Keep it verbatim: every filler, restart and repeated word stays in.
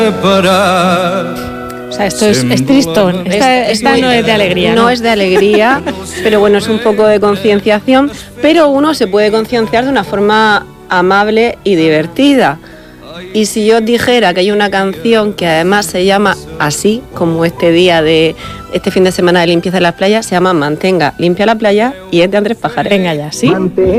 O sea, esto es, es tristón, esta, Es- es esta muy- no es de alegría, ¿no? No es de alegría, pero bueno, es un poco de concienciación, pero uno se puede concienciar de una forma amable y divertida. Y si yo os dijera que hay una canción que además se llama así, como este día de este fin de semana de limpieza de las playas, se llama Mantenga limpia la playa y es de Andrés Pajares. Venga ya, ¿sí?